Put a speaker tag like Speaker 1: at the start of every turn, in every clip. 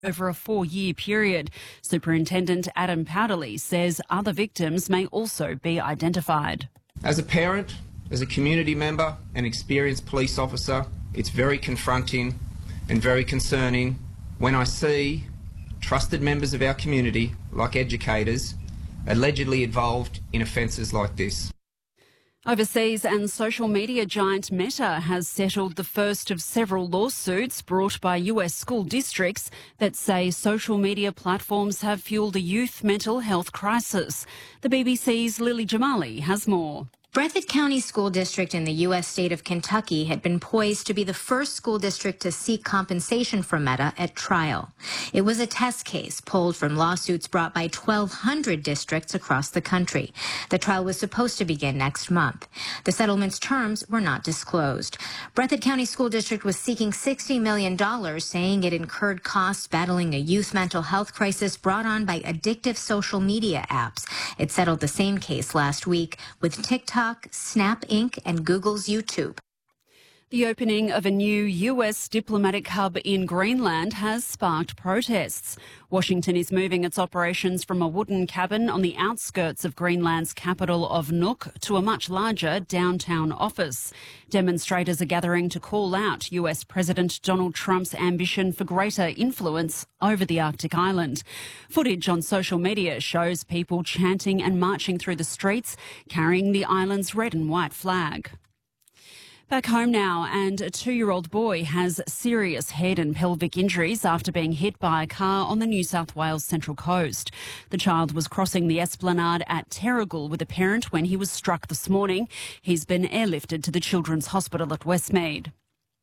Speaker 1: over a 4-year period. Superintendent Adam Powderly says other victims may also be identified.
Speaker 2: As a parent, as a community member and experienced police officer, it's very confronting and very concerning when I see trusted members of our community, like educators, allegedly involved in offences like this.
Speaker 1: Overseas, and social media giant Meta has settled the first of several lawsuits brought by US school districts that say social media platforms have fueled a youth mental health crisis. The BBC's Lily Jamali has more.
Speaker 3: Breathitt County School District in the U.S. state of Kentucky had been poised to be the first school district to seek compensation from Meta at trial. It was a test case pulled from lawsuits brought by 1,200 districts across the country. The trial was supposed to begin next month. The settlement's terms were not disclosed. Breathitt County School District was seeking $60 million, saying it incurred costs battling a youth mental health crisis brought on by addictive social media apps. It settled the same case last week with TikTok, Snap Inc. and Google's YouTube.
Speaker 1: The opening of a new US diplomatic hub in Greenland has sparked protests. Washington is moving its operations from a wooden cabin on the outskirts of Greenland's capital of Nuuk to a much larger downtown office. Demonstrators are gathering to call out US President Donald Trump's ambition for greater influence over the Arctic island. Footage on social media shows people chanting and marching through the streets, carrying the island's red and white flag. Back home now, and a 2-year-old boy has serious head and pelvic injuries after being hit by a car on the New South Wales Central Coast. The child was crossing the Esplanade at Terrigal with a parent when he was struck this morning. He's been airlifted to the Children's Hospital at Westmead.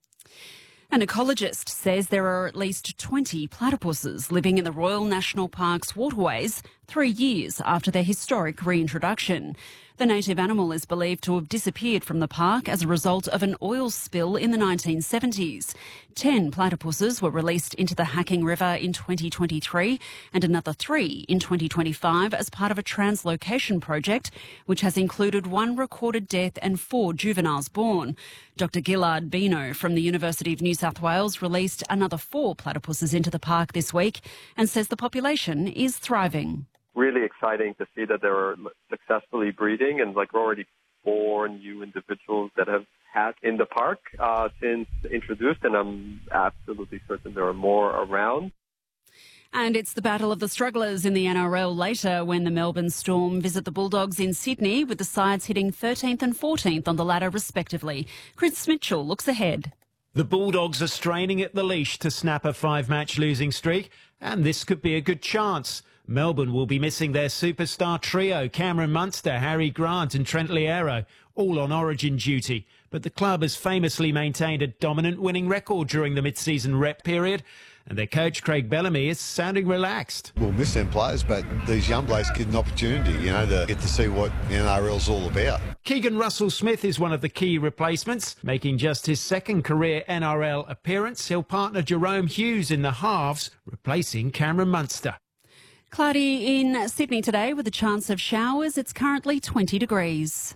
Speaker 1: An ecologist says there are at least 20 platypuses living in the Royal National Park's waterways 3 years after their historic reintroduction. The native animal is believed to have disappeared from the park as a result of an oil spill in the 1970s. 10 platypuses were released into the Hacking River in 2023 and another 3 in 2025 as part of a translocation project, which has included 1 recorded death and 4 juveniles born. Dr Gillard Bino from the University of New South Wales released another 4 platypuses into the park this week and says the population is thriving.
Speaker 4: Really exciting to see that they're successfully breeding, and we're already 4 new individuals that have had in the park since introduced, and I'm absolutely certain there are more around.
Speaker 1: And it's the battle of the strugglers in the NRL later when the Melbourne Storm visit the Bulldogs in Sydney, with the sides hitting 13th and 14th on the ladder respectively. Chris Mitchell looks ahead.
Speaker 5: The Bulldogs are straining at the leash to snap a 5-match losing streak, and this could be a good chance. Melbourne will be missing their superstar trio, Cameron Munster, Harry Grant and Trent Loiero, all on Origin duty. But the club has famously maintained a dominant winning record during the mid-season rep period, and their coach Craig Bellamy is sounding relaxed.
Speaker 6: We'll miss them players, but these young blokes get an opportunity, to get to see what the NRL's all about.
Speaker 5: Keegan Russell-Smith is one of the key replacements. Making just his second career NRL appearance, he'll partner Jerome Hughes in the halves, replacing Cameron Munster.
Speaker 1: Cloudy in Sydney today with a chance of showers. It's currently 20 degrees.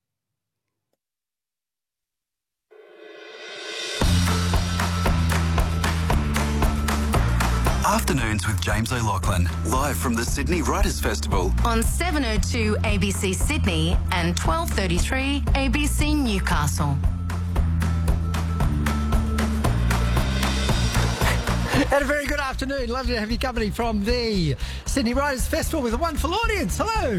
Speaker 7: Afternoons with James O'Loughlin, live from the Sydney Writers' Festival.
Speaker 3: On 7:02 ABC Sydney and 12:33 ABC Newcastle.
Speaker 8: And a very good afternoon. Lovely to have you company from the Sydney Writers' Festival with a wonderful audience. Hello.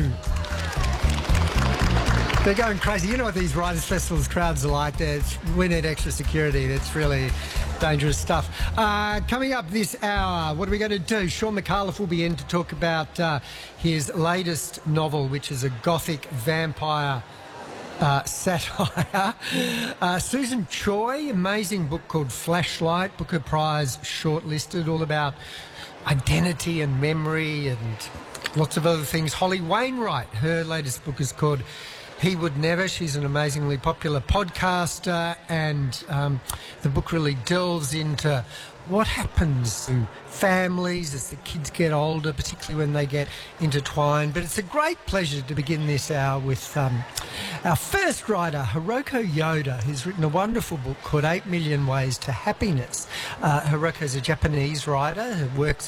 Speaker 8: They're going crazy. You know what these Writers' Festivals crowds are like. We need extra security. It's really dangerous stuff. Coming up this hour, what are we going to do? Sean McAuliffe will be in to talk about his latest novel, which is a gothic vampire satire. Susan Choi, amazing book called Flashlight, Booker Prize shortlisted, all about identity and memory and lots of other things. Holly Wainwright, her latest book is called He Would Never. She's an amazingly popular podcaster, and the book really delves into what happens to families as the kids get older, particularly when they get intertwined. But it's a great pleasure to begin this hour with our first writer, Hiroko Yoda, who's written a wonderful book called 8 Million Ways to Happiness. Hiroko's a Japanese writer who works